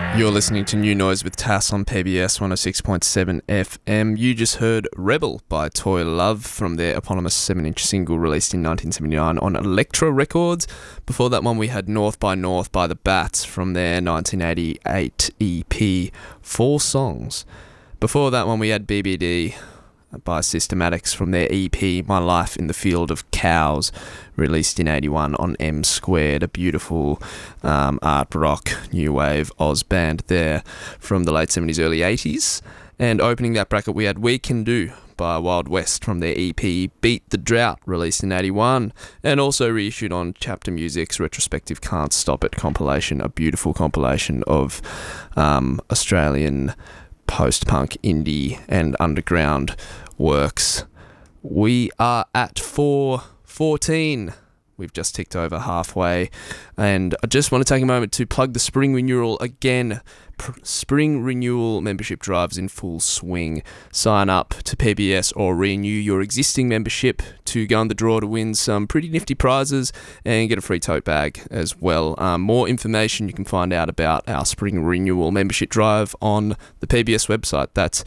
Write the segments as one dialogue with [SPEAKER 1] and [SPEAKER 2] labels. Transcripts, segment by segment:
[SPEAKER 1] You're listening to New Noise with Tass on PBS 106.7 FM. You just heard Rebel by Toy Love from their eponymous 7-inch single released in 1979 on Elektra Records. Before that one we had North by The Bats from their 1988 EP, 4 Songs. Before that one we had BBD by Systematics from their EP My Life in the Field of Cows, released in 81 on M Squared, a beautiful art rock new wave Oz band there from the late 70s early 80s. And opening that bracket we had We Can Do by Wild West from their EP Beat the Drought, released in 81 and also reissued on Chapter Music's retrospective Can't Stop It compilation, a beautiful compilation of Australian post-punk, indie and underground works. We are at 4:14. We've just ticked over halfway, and I just want to take a moment to plug the Spring Renewal again. Spring Renewal membership drives in full swing. Sign up to PBS or renew your existing membership to go in the draw to win some pretty nifty prizes and get a free tote bag as well. More information you can find out about our Spring Renewal membership drive on the PBS website. That's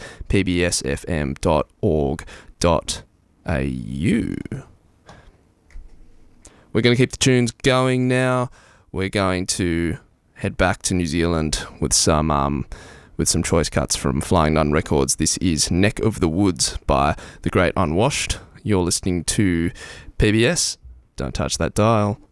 [SPEAKER 1] pbsfm.org.au. We're going to keep the tunes going now. We're going to head back to New Zealand with some choice cuts from Flying Nun Records. This is Neck of the Woods by The Great Unwashed. You're listening to PBS. Don't touch that dial.